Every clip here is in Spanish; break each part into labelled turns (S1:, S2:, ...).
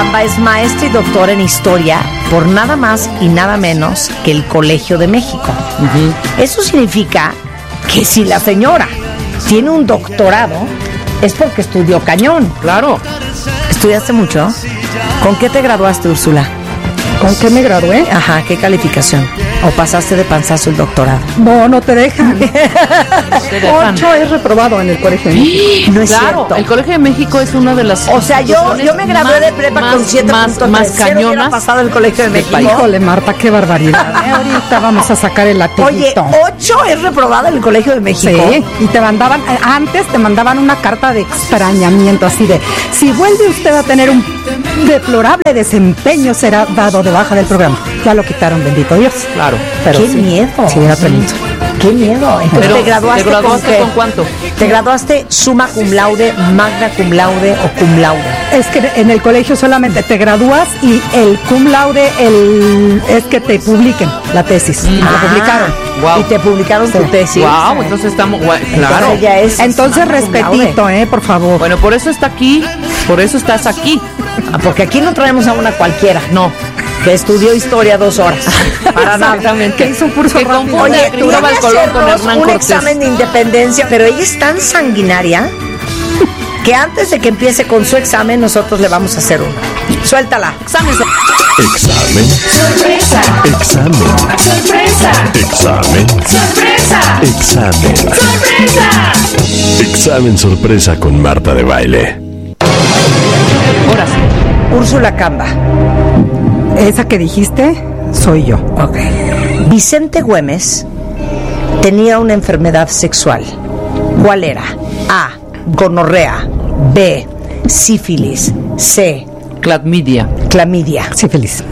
S1: Camba es maestra y doctora en historia por nada más y nada menos que el Colegio de México. Eso significa que si la señora tiene un doctorado es porque estudió cañón.
S2: Claro.
S1: ¿Estudiaste mucho? ¿Con qué te graduaste, Úrsula?
S3: ¿Con qué me gradué?
S1: Ajá, ¿qué calificación? ¿O pasaste de panzazo el doctorado?
S3: No te dejan. 8 es reprobado en el Colegio de México.
S1: No es
S2: Claro,
S1: cierto.
S2: el Colegio de México es una de las...
S1: O sea, yo me gradué de prepa con 7.3.
S2: más
S1: Cero hubiera
S2: cañonas
S1: pasado el Colegio de México.
S3: Híjole, Marta, qué barbaridad. Ahorita vamos a sacar el latiguito.
S1: Oye, 8 es reprobado en el Colegio de México.
S3: Sí, y te mandaban, antes te mandaban una carta de extrañamiento, así de, si vuelve usted a tener un deplorable desempeño, será dado de baja del programa. Ya lo quitaron, bendito Dios.
S2: Claro.
S3: Pero
S1: ¡Qué
S3: sí.
S1: miedo!
S3: Sí, era tremendo.
S1: ¡Qué miedo! Entonces,
S2: Pero,
S1: ¿te graduaste
S2: ¿te
S1: qué?
S2: con cuánto?
S1: ¿Te graduaste summa cum laude, magna cum laude o cum laude?
S3: Es que en el colegio solamente te gradúas y el cum laude es que te publiquen la tesis. La publicaron.
S2: Wow.
S1: Y te publicaron tu tesis.
S2: Wow, entonces estamos... Claro.
S1: Entonces ya es
S3: Entonces
S1: summa cum laude.
S3: respetito, por favor.
S2: Bueno, por eso está aquí, por eso estás aquí.
S1: Ah, porque aquí no traemos a una cualquiera.
S2: No.
S1: Que estudió historia 2 horas. Para nada.
S2: Exactamente.
S3: Que hizo un curso
S2: Que
S3: rápido.
S2: confunde
S1: Oye,
S2: a Cristóbal Colón con Hernán
S1: un
S2: Cortés.
S1: examen de independencia, pero ella es tan sanguinaria que antes de que empiece con su examen, nosotros le vamos a hacer uno. Suéltala.
S2: Examen.
S4: Examen.
S5: Sorpresa.
S4: Examen.
S5: Sorpresa.
S4: Examen.
S5: Sorpresa.
S4: Examen.
S5: Sorpresa.
S4: Examen sorpresa con Marta de Baile.
S2: Ahora sí.
S1: Úrsula Camba.
S3: Esa que dijiste, soy yo.
S1: Ok. Vicente Güemes tenía una enfermedad sexual. ¿Cuál era? A. Gonorrea. B. Sífilis. C.
S2: Cladmidia.
S1: Clamidia.
S3: Sí, feliz.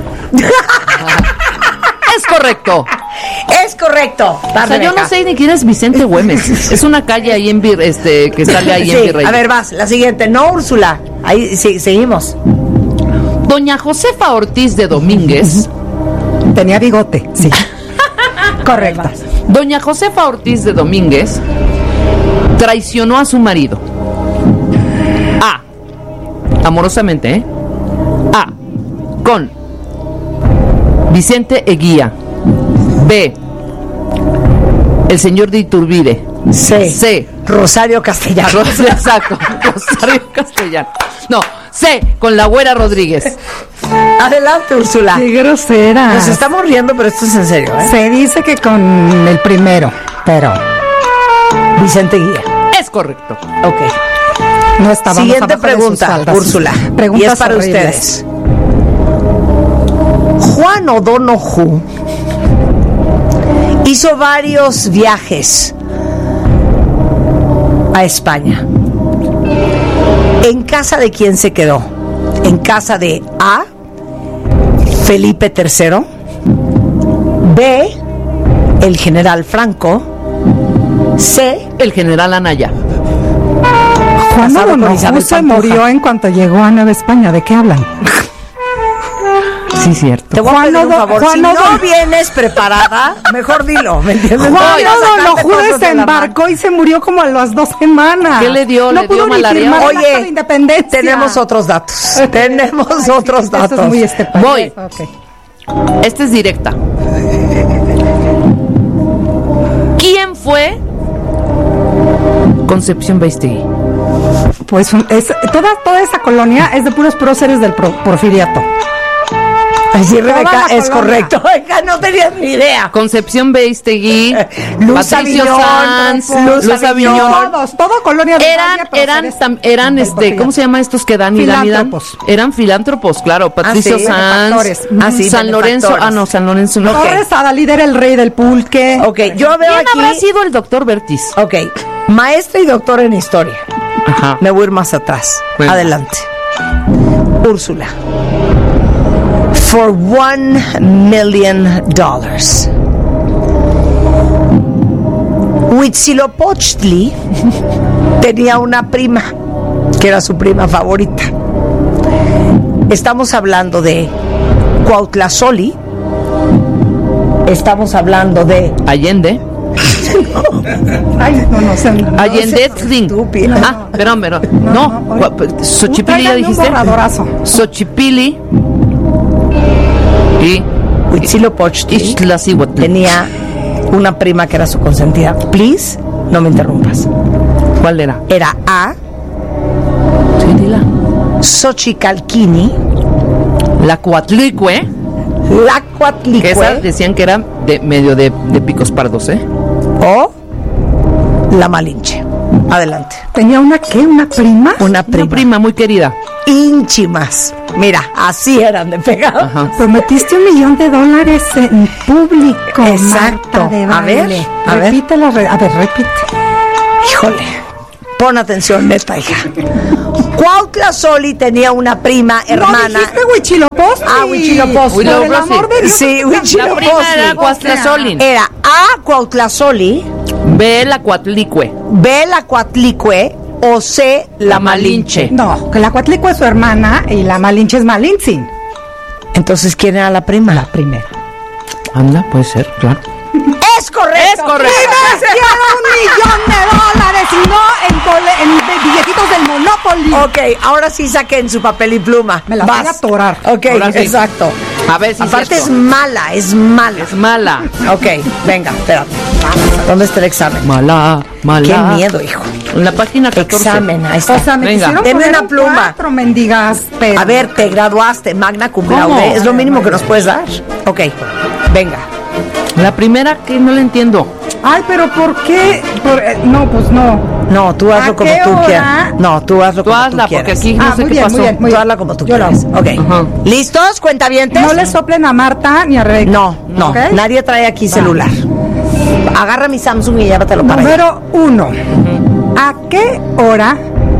S2: Es correcto.
S1: Es correcto.
S2: O sea, yo no sé ni quién es Vicente Güemes. Es una calle ahí en que sale ahí en
S1: Sí,
S2: Virrey.
S1: a ver, vas. La siguiente. No, Úrsula. Ahí sí, seguimos.
S2: Doña Josefa Ortiz de Domínguez.
S3: Tenía bigote, sí. Correcto.
S2: Doña Josefa Ortiz de Domínguez traicionó a su marido. A. Amorosamente, ¿eh? A. Con Vicente Eguía. B. El señor de Iturbide.
S1: C.
S2: C.
S1: Rosario Castellano.
S2: Exacto. Rosario Castellano. No. C. Con la Güera Rodríguez.
S1: Adelante, Úrsula.
S3: Qué grosera.
S1: Nos estamos riendo, pero esto es en serio, ¿eh?
S3: Se dice que con el primero, pero
S1: Vicente Guía.
S2: Es correcto.
S1: Ok.
S3: no estábamos
S1: Siguiente
S3: abajo de sus
S1: pregunta,
S3: faldas.
S1: Úrsula.
S3: Preguntas
S1: Y es para
S3: horribles.
S1: ustedes. Juan O'Donoghue hizo varios viajes a España. ¿En casa de quién se quedó? ¿En casa de A. Felipe III, B. el general Franco, C.
S2: El general Anaya.
S3: Juan
S1: casado con
S3: O'Donoghue
S1: Isabel
S3: se
S1: Pantoja?
S3: murió en cuanto llegó a Nueva España. ¿De qué hablan?
S2: Sí, cierto.
S1: Te voy a pedir un favor,
S3: Juan
S1: si no
S3: O'Donoghue-
S1: vienes preparada, mejor dilo, ¿me entiendes?
S3: Juan
S1: Voy a sacarte
S3: O'Donoghue
S1: cosas de la
S3: desembarcó y se murió como a las 2 semanas.
S2: ¿Qué le dio?
S3: No
S2: ¿Le
S3: pudo
S2: dio
S3: ni
S2: malaria?
S3: firmar el acta de
S1: Oye,
S3: independencia.
S1: tenemos otros datos. Tenemos otros
S3: Eso
S1: datos.
S3: es muy país.
S2: Voy.
S3: Ok.
S2: Esta es directa. ¿Quién fue Concepción Baistegui?
S3: Pues toda esa colonia es de puros próceres del porfiriato.
S1: Así, Rebeca,
S3: Toda la
S1: es
S3: colonia.
S1: correcto. Rebeca, no tenías ni idea.
S2: Concepción Baistegui,
S1: Luz
S2: Patricio
S1: Aviñón,
S2: Sanz,
S1: Luz
S2: Luz
S1: Aviñón.
S2: Aviñón.
S3: Toda colonia de
S2: Eran ¿cómo se llama estos que dan y dan y dan?
S3: Filántropos.
S2: Eran filántropos, claro. Patricio
S1: sí,
S2: Sanz,
S3: benefactores.
S2: San Lorenzo,
S1: benefactores.
S2: San Lorenzo no.
S3: Torres Adalid era el rey del pulque.
S1: Ok, yo veo
S2: ¿Quién
S1: aquí.
S2: habrá sido el doctor Bertis?
S1: Ok, maestra y doctora en historia.
S2: Ajá.
S1: Me voy a ir más atrás.
S2: Bueno.
S1: Adelante. Úrsula. For $1 million. Huitzilopochtli tenía una prima, que era su prima favorita. Estamos hablando de Cuauhtlazoli. Estamos hablando de
S2: Allende.
S3: Ay, no sé.
S2: Allendetling.
S1: estúpida.
S2: Ah, perdón. No. Xochipilli ya dijiste.
S3: Un borradorazo.
S2: Xochipilli y
S1: Huitzilopochtli
S2: Ixtlacihuatl.
S1: tenía una prima que era su consentida. Please, no me interrumpas.
S2: ¿Cuál era?
S1: Era A.
S2: Sí, dila.
S1: Xochicalquini,
S2: La Coatlicue,
S1: la
S2: que esa
S1: Coatlicue
S2: decían que era de medio de picos pardos, ¿eh?
S1: o la Malinche. Adelante.
S3: ¿Tenía una qué? ¿Una prima?
S1: Una prima.
S2: Una prima muy querida.
S1: Ínchimas. Mira, así eran de pegados.
S2: Ajá.
S3: Prometiste $1,000,000 en público.
S1: Exacto.
S3: Marta de
S1: A ver,
S3: Baile.
S1: a ver.
S3: Repítela, a ver, repite.
S1: Híjole, pon atención, neta, hija. Cuautla Soli tenía una prima hermana.
S3: No, dijiste Huitzilopochtli.
S1: Ah, Huitzilopochtli.
S3: Por el amor de Dios.
S1: Sí,
S2: La prima
S1: Huitzilopochtli.
S2: era Cuauhtlazolin.
S1: Era A. Cuautla Soli,
S2: B, la Coatlicue.
S1: B. la Coatlicue o C. la Malinche.
S3: No, que la Coatlicue es su hermana y la Malinche es Malintzin.
S1: Entonces, ¿quién era la prima?
S3: La primera.
S2: Anda, puede ser, claro.
S1: ¡Es correcto!
S2: Es correcto.
S3: ¡Quiero $1,000,000! Y no en billetitos del Monopoly.
S1: Ok, ahora sí saquen su papel y pluma.
S3: Me la voy a atorar.
S1: Ok,
S2: Ahora sí.
S1: exacto.
S2: A ver si
S1: Aparte
S2: es
S1: es
S2: cierto.
S1: mala, es mala.
S2: Es mala.
S1: Ok, venga, espérate. ¿Dónde está el examen?
S2: Mala.
S1: Qué miedo, hijo.
S2: En la página 14.
S1: Examen, ahí está.
S3: O sea, me
S2: Venga.
S3: quisieron
S1: Deme
S3: poner
S1: una
S3: un
S1: pluma.
S3: 4, mendigas, pero...
S1: A ver, te graduaste, magna cum
S2: ¿Cómo?
S1: laude. Es lo mínimo que nos puedes dar. Ok, venga.
S2: La primera que no la entiendo.
S3: Ay, pero ¿por qué? No, pues no.
S1: No, tú hazlo
S3: ¿A
S1: como
S3: qué
S1: tú
S3: hora?
S1: quieras. No, tú hazlo
S2: Tú
S1: como
S2: hazla,
S1: tú quieras.
S2: porque aquí no sé
S3: muy
S2: qué
S3: bien,
S2: pasó.
S3: muy bien, muy
S1: Tú
S3: bien.
S1: hazla como tú
S3: Yo lo
S1: quieras.
S3: hago.
S1: Ok.
S2: Ajá.
S1: ¿Listos, cuentavientes?
S3: No le soplen a Marta ni a Rebeca.
S1: No, no.
S3: ¿Ok?
S1: Nadie trae aquí celular. Agarra mi Samsung y llévatelo para allá.
S3: Número 1. ¿A qué hora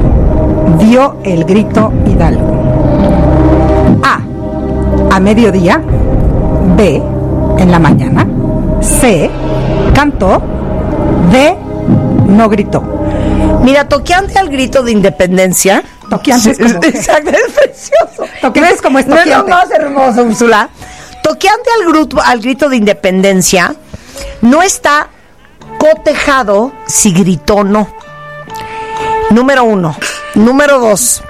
S3: dio el grito Hidalgo? A mediodía. B, en la mañana. C, cantó. D, no gritó.
S1: Mira, toqueante al grito de independencia.
S3: Toqueante es como...
S1: Exacto, es precioso.
S3: Toqueante es como es
S1: No es lo
S3: toqueante.
S1: más hermoso, Úrsula. Toqueante al grito de independencia no está cotejado si gritó o no. Número 1. Número 2.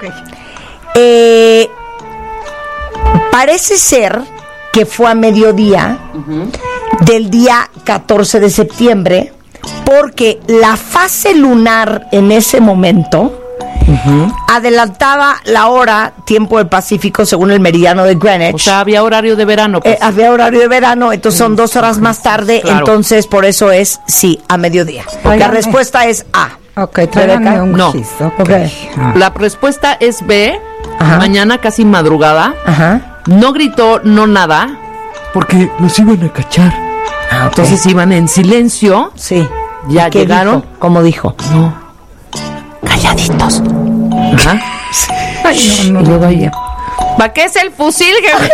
S1: Parece ser que fue a mediodía del día 14 de septiembre porque la fase lunar en ese momento adelantaba la hora, tiempo del Pacífico según el meridiano de Greenwich.
S2: O sea, había horario de verano. Pues.
S1: Había horario de verano, entonces son 2 horas más tarde,
S2: Claro.
S1: entonces por eso es sí, a mediodía. La
S3: Óigame.
S1: respuesta es A.
S3: Ok, tráigame un
S2: No.
S3: gis.
S1: Ok.
S2: La respuesta es B.
S1: Ajá.
S2: Mañana casi madrugada.
S1: Ajá.
S2: No gritó, no nada. Porque los iban a cachar.
S1: Ah, ok.
S2: Entonces iban en silencio.
S1: Sí.
S2: Ya
S1: ¿Qué
S2: llegaron.
S1: dijo? ¿Cómo dijo?
S2: No. Calladitos. Ajá.
S3: Ay, no,
S2: Y luego ahí. ¿Para qué es el fusil, jefe?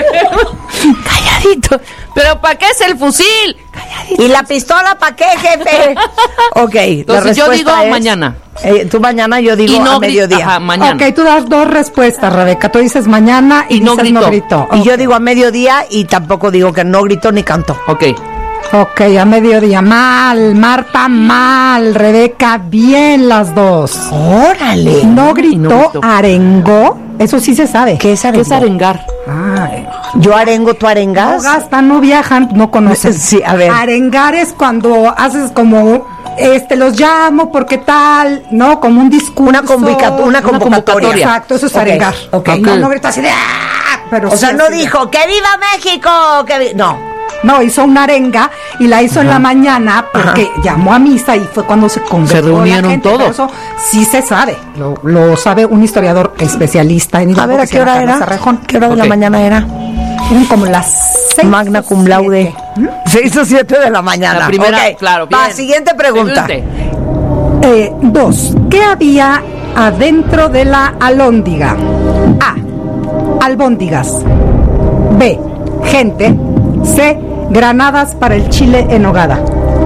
S2: Calladito. ¿Pero para qué es el fusil?
S1: ¿Y la pistola para qué, jefe? Ok,
S2: Entonces yo digo
S1: es,
S2: mañana.
S1: Tú mañana, yo digo
S2: Y no
S1: a mediodía.
S2: Ajá, mañana.
S3: Ok, tú das 2 respuestas, Rebeca. Tú dices mañana y
S2: no
S3: dices no
S2: gritó.
S3: gritó.
S1: Y yo digo a mediodía y tampoco digo que no gritó ni cantó.
S2: Ok.
S3: Ok, a mediodía. Mal, Marta, mal. Rebeca, bien las dos.
S1: ¡Órale!
S3: No
S2: Y
S3: gritó,
S2: no gritó.
S3: arengó. Eso sí se sabe.
S1: ¿Qué es
S2: ¿Qué es arengar?
S3: Ay,
S1: Yo arengo, tú
S3: no
S1: arengas.
S3: gastan, no viajan, no conocen.
S1: Sí, a ver.
S3: Arengar es cuando haces como, los llamo porque tal, ¿no? Como un discurso.
S1: Una convocatoria.
S3: Exacto, eso es
S1: Ok,
S3: arengar.
S1: ok.
S3: No, no grita así de ¡ah! Pero
S1: O
S3: sí
S1: sea, no
S3: así de-
S1: dijo ¡que viva México! No.
S3: No, hizo una arenga y la hizo en la mañana porque llamó a misa y fue cuando se congregó.
S2: Se reunieron
S3: la gente,
S2: todos.
S3: pero eso sí se sabe. Lo sabe un historiador especialista en
S1: A
S3: Hidalgo
S1: ver, ¿a
S3: que se
S1: qué hora
S3: llama
S1: era?
S3: Carlos Arrejón.
S1: ¿Qué hora de la
S2: Ok.
S1: mañana era?
S3: Eran como las 6.
S1: Magna cum laude. 6 o 7 de la mañana.
S2: La primera,
S1: Ok.
S2: claro,
S1: Va,
S2: bien.
S1: siguiente pregunta.
S2: Siguiente.
S3: 2. ¿Qué había adentro de la alhóndiga? A. Albóndigas. B. Gente. C. Granadas para el chile en nogada.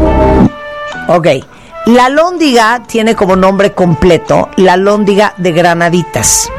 S1: Ok. La alhóndiga tiene como nombre completo la alhóndiga de granaditas.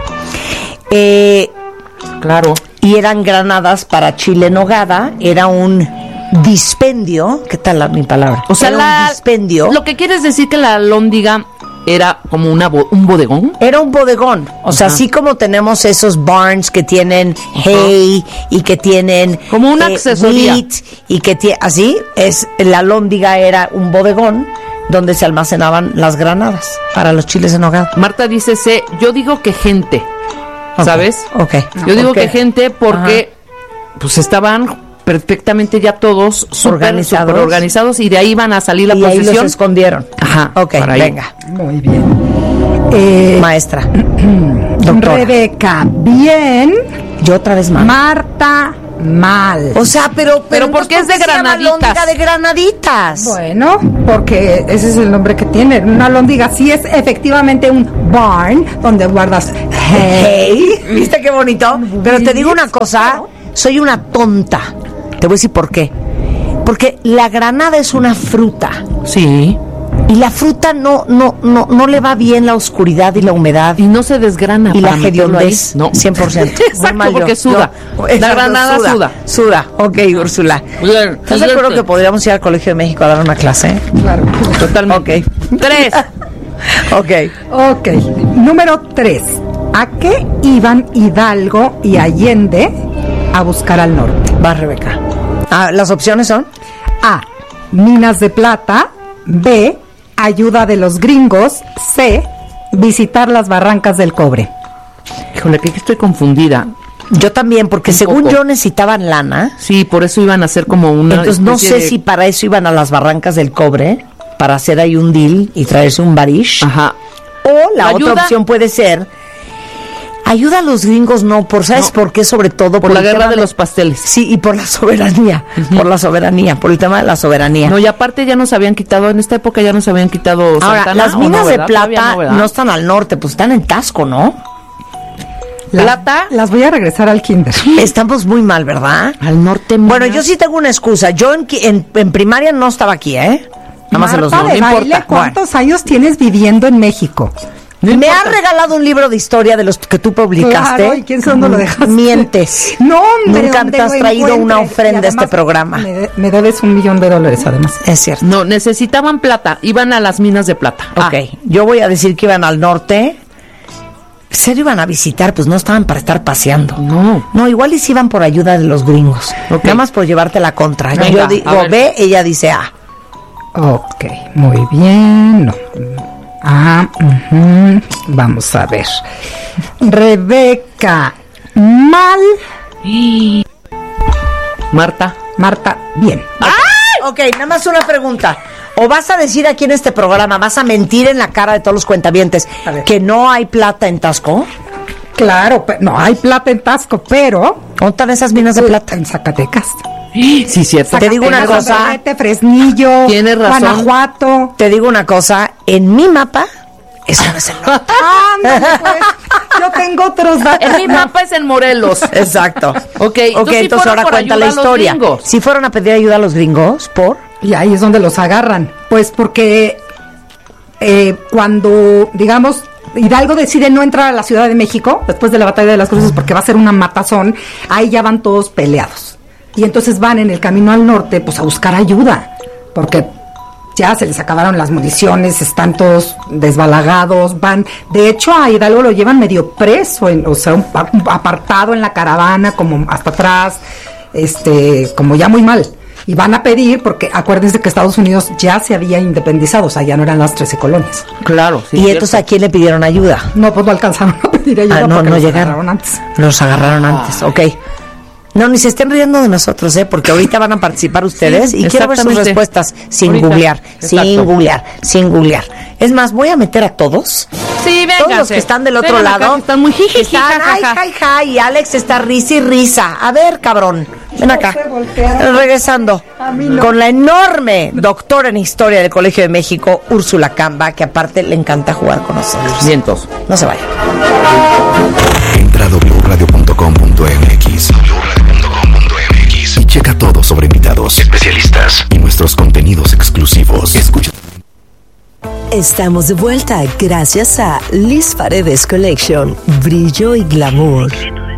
S2: Claro.
S1: Y eran granadas para chile en nogada. Era un dispendio, ¿qué tal mi palabra?
S2: O sea,
S1: era un dispendio.
S2: Lo que quieres decir que la alhóndiga era como un bodegón.
S1: Era un bodegón, o sea, así como tenemos esos barns que tienen hay y que tienen
S2: como una accesoría
S1: wheat y que así es, la alhóndiga era un bodegón donde se almacenaban las granadas para los chiles en nogada.
S2: Marta dice, yo digo que gente, ¿sabes?
S1: Okay.
S2: Yo digo que gente porque pues estaban perfectamente ya todos super organizados y de ahí iban a salir la procesión.
S1: Y ahí los escondieron.
S2: Ajá.
S1: Ok, venga.
S3: Muy bien.
S1: Maestra. Doctora.
S3: Rebeca, bien.
S1: Yo otra vez mal.
S3: Marta, mal.
S1: O sea, pero
S2: porque es de granaditas.
S1: De granaditas.
S3: Bueno, porque ese es el nombre que tiene. Una alhóndiga sí es efectivamente un barn donde guardas hay.
S1: ¿Viste qué bonito? Pero te digo una cosa, soy una tonta. Te voy a decir por qué. Porque la granada es una fruta.
S2: Sí.
S1: Y la fruta no le va bien la oscuridad y la humedad.
S2: Y no se desgrana.
S1: Y la hediondez.
S2: No.
S1: 100%.
S2: Exacto, porque suda. La granada suda.
S1: Suda. Ok, Úrsula. ¿Estás de acuerdo que podríamos ir al Colegio de México a dar una clase?
S3: Claro.
S2: Totalmente.
S1: Ok.
S2: 3.
S3: Ok. Número 3. ¿A qué iban Hidalgo y Allende a buscar al norte?
S1: Va, Rebeca. Las opciones son
S3: A. Minas de plata. B. Ayuda de los gringos. C. Visitar las barrancas del cobre.
S2: Híjole, que estoy confundida.
S1: Yo también, porque según yo necesitaban lana.
S2: Sí, por eso iban a hacer como una.
S1: Entonces no sé si para eso iban a las barrancas del cobre, para hacer ahí un deal y traerse un barish.
S2: Ajá.
S1: O la otra opción puede ser ayuda a los gringos, ¿sabes por qué? Sobre todo
S2: por la guerra de los pasteles.
S1: Sí, y por la soberanía, por el tema de la soberanía.
S2: No, y aparte ya nos habían quitado, en esta época ya nos habían quitado
S1: Ahora,
S2: Santana,
S1: las minas de plata
S2: no
S1: están al norte, pues están en Tasco, ¿no?
S2: Plata.
S3: Las voy a regresar al kinder.
S1: Estamos muy mal, ¿verdad?
S2: Al norte.
S1: Bueno, yo sí tengo una excusa. Yo en primaria no estaba aquí, ¿eh? Nada más se los digo, no importa.
S3: ¿Cuántos años tienes viviendo en México?
S1: Me has regalado un libro de historia de los que tú publicaste.
S3: Claro, ¿y quién sabe dónde lo dejaste?
S1: Mientes.
S3: No, hombre,
S1: nunca te has traído una ofrenda a este programa.
S3: Me debes $1 millón, además.
S1: Es cierto.
S2: No, necesitaban plata. Iban a las minas de plata.
S1: Ok, yo voy a decir que iban al norte. ¿En serio iban a visitar? Pues no estaban para estar paseando. No, igual y si iban por ayuda de los gringos. Okay. Nada más por llevarte la contra. Venga, yo digo B, ella dice A.
S3: Ok, muy bien. No. Vamos a ver. Rebeca, mal.
S2: Marta,
S3: bien.
S1: ¡Ay! Ok, nada más una pregunta. O vas a decir aquí en este programa, vas a mentir en la cara de todos los cuentavientes que no hay plata en Tasco.
S3: Claro, no hay plata en Tasco, pero
S1: ¿dónde están esas minas de plata?
S3: En Zacatecas.
S2: Sí, cierto.
S1: Te digo una cosa.
S3: Fresnillo,
S2: tienes razón.
S3: Guanajuato.
S1: Te digo una cosa. En mi mapa, eso no es el norte.
S3: Ándale, pues. Yo tengo otros datos.
S2: En mi mapa es en Morelos.
S1: Exacto.
S2: Ok,
S1: entonces ahora cuenta la historia. Si fueron a pedir ayuda a los gringos,
S3: Y ahí es donde los agarran. Pues porque cuando, digamos, Hidalgo decide no entrar a la Ciudad de México después de la Batalla de las Cruces porque va a ser una matazón, ahí ya van todos peleados. Y entonces van en el camino al norte pues a buscar ayuda, porque ya se les acabaron las municiones, están todos desbalagados, van, de hecho a Hidalgo lo llevan medio preso, o sea, un apartado en la caravana, como hasta atrás, como ya muy mal. Y van a pedir, porque acuérdense que Estados Unidos ya se había independizado, o sea, ya no eran las 13 colonias.
S2: Claro, sí.
S1: ¿Y entonces a quién le pidieron ayuda?
S3: No, pues no alcanzaron a pedir ayuda porque los agarraron antes.
S1: Los agarraron antes, ok. No, ni se estén riendo de nosotros, porque ahorita van a participar ustedes y quiero ver sus respuestas sin googlear, sin googlear. Es más, voy a meter a todos.
S2: Sí, venga.
S1: Todos los que están del otro lado.
S2: Están muy jiji,
S1: están, ay, y Alex está risa y risa. A ver, cabrón, ven acá. Regresando con la enorme doctora en historia del Colegio de México, Úrsula Camba, que aparte le encanta jugar con nosotros.
S2: Vientos.
S1: No se vayan.
S6: Entra a wradio.com.mx y checa todo sobre invitados, especialistas y nuestros contenidos exclusivos. Escucha.
S7: Estamos de vuelta gracias a Liz Paredes Collection, brillo y glamour.